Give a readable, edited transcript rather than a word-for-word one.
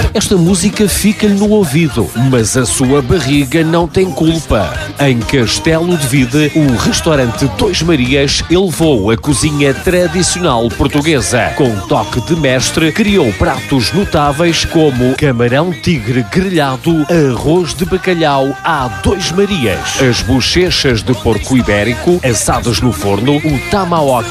Esta música fica-lhe no ouvido, mas a sua barriga não tem culpa. Em Castelo de Vide, o restaurante Dois Marias elevou a cozinha tradicional portuguesa. Com um toque de mestre, criou pratos notáveis como camarão tigre grelhado, arroz de bacalhau à Dois Marias, as bochechas de porco ibérico assadas no forno, o tomahawk